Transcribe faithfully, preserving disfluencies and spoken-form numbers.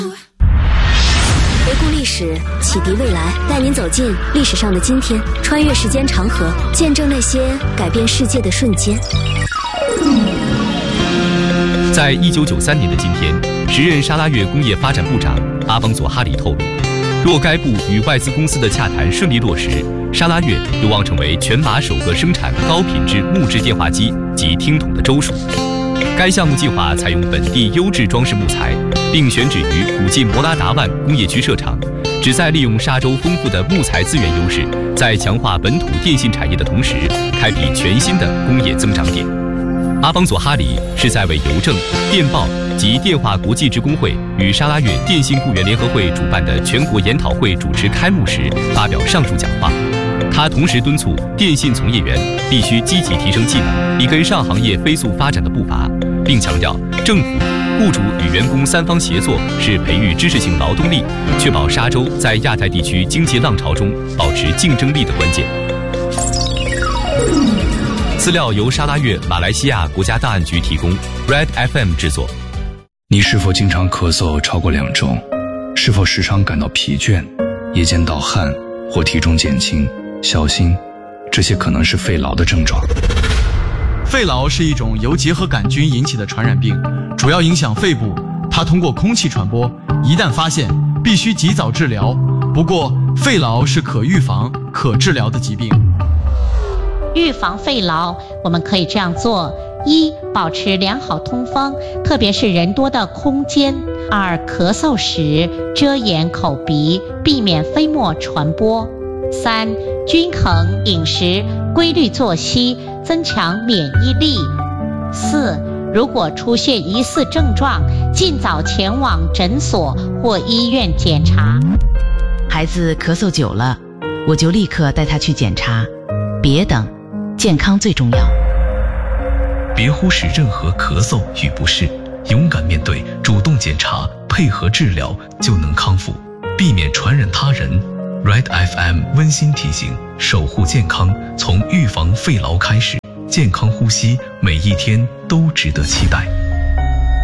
回顾历史，启迪未来，带您走进历史上的今天，穿越时间长河，见证那些改变世界的瞬间。 在一九九三年的今天，时任沙拉越工业发展部长阿方索·哈里透露，若该部与外资公司的洽谈顺利落实，沙拉越有望成为全马首个生产高品质木质电话机及听筒的州属。该项目计划采用本地优质装饰木材，并选址于古晋摩拉达万工业区设厂，旨在利用沙州丰富的木材资源优势，在强化本土电信产业的同时，开辟全新的工业增长点。阿方索·哈里是在为邮政、电报及电话国际职工会与沙拉越电信雇员联合会主办的全国研讨会主持开幕时发表上述讲话。他同时敦促电信从业员必须积极提升技能，以跟上行业飞速发展的步伐，并强调政府、雇主与员工三方协作是培育知识性劳动力、确保沙州在亚太地区经济浪潮中保持竞争力的关键。资料由沙拉越马来西亚国家档案局提供 ，Red F M 制作。 你是否经常咳嗽超过两周？是否时常感到疲倦、夜间盗汗或体重减轻？小心，这些可能是肺痨的症状。 肺痨是一种由结核杆菌引起的传染病，主要影响肺部，它通过空气传播，一旦发现，必须及早治疗。不过，肺痨是可预防、可治疗的疾病。 预防肺痨，我们可以这样做：一、保持良好通风，特别是人多的空间；二、咳嗽时遮掩口鼻，避免飞沫传播；三、均衡饮食，规律作息，增强免疫力；四、如果出现疑似症状，尽早前往诊所或医院检查。 孩子咳嗽久了，我就立刻带他去检查，别等。健康最重要， 别忽视任何咳嗽与不适，勇敢面对，主动检查，配合治疗，就能康复，避免传染他人。Red F M 温馨提醒：守护健康，从预防肺痨开始，健康呼吸，每一天都值得期待。